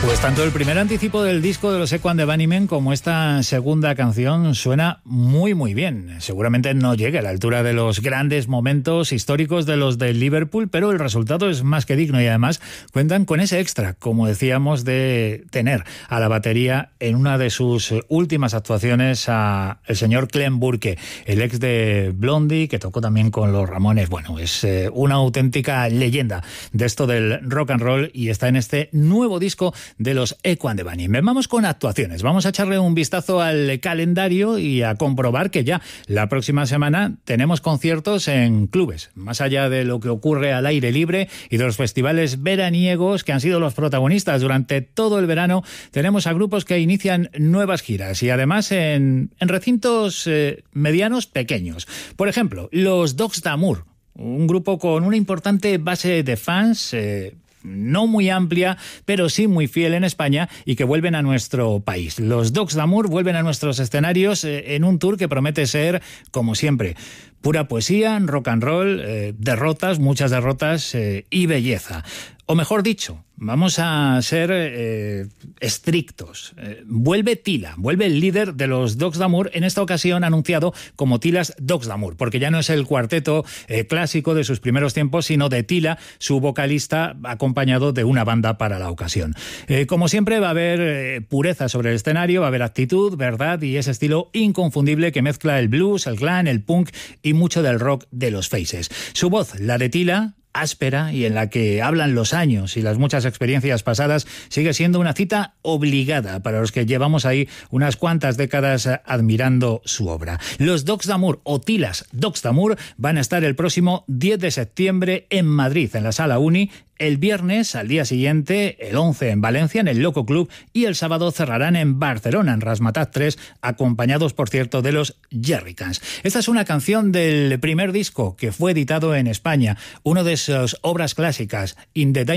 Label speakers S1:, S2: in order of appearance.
S1: Pues tanto el primer anticipo del disco de los Echo and the Bunnymen como esta segunda canción suena muy muy bien. Seguramente no llegue a la altura de los grandes momentos históricos de los de Liverpool, pero el resultado es más que digno y además cuentan con ese extra, como decíamos, de tener a la batería en una de sus últimas actuaciones a el señor Clem Burke, el ex de Blondie, que tocó también con los Ramones. Bueno, es una auténtica leyenda de esto del rock and roll y está en este nuevo disco de los Echo and the Bunnymen. Vamos con actuaciones. Vamos a echarle un vistazo al calendario y a comprobar que ya la próxima semana tenemos conciertos en clubes. Más allá de lo que ocurre al aire libre y de los festivales veraniegos que han sido los protagonistas durante todo el verano, tenemos a grupos que inician nuevas giras y además en recintos medianos pequeños. Por ejemplo, los Dogs d'Amour, un grupo con una importante base de fans, no muy amplia, pero sí muy fiel en España y que vuelven a nuestro país. Los Dogs d'Amour vuelven a nuestros escenarios en un tour que promete ser, como siempre, pura poesía, rock and roll, derrotas, muchas derrotas y belleza. O mejor dicho, vamos a ser estrictos. Vuelve Tila, vuelve el líder de los Dogs d'Amour, en esta ocasión anunciado como Tila's Dogs d'Amour, porque ya no es el cuarteto clásico de sus primeros tiempos, sino de Tila, su vocalista, acompañado de una banda para la ocasión. Como siempre va a haber pureza sobre el escenario, va a haber actitud, verdad y ese estilo inconfundible que mezcla el blues, el glam, el punk y mucho del rock de los Faces. Su voz, la de Tila, áspera y en la que hablan los años y las muchas experiencias pasadas, sigue siendo una cita obligada para los que llevamos ahí unas cuantas décadas admirando su obra. Los Dogs d'Amour o Tila's Dogs d'Amour van a estar el próximo 10 de septiembre en Madrid, en la Sala Uni, el viernes, al día siguiente, el 11 en Valencia, en el Loco Club, y el sábado cerrarán en Barcelona, en Razzmatazz 3, acompañados, por cierto, de los Jerrycans. Esta es una canción del primer disco que fue editado en España, uno de sus obras clásicas, In the